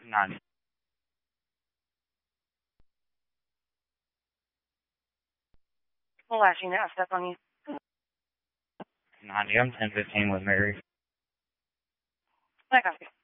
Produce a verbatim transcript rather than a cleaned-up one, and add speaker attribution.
Speaker 1: None.
Speaker 2: Well, lashing out, step on you.
Speaker 1: ninety, I'm ten fifteen with Mary.
Speaker 2: I copy.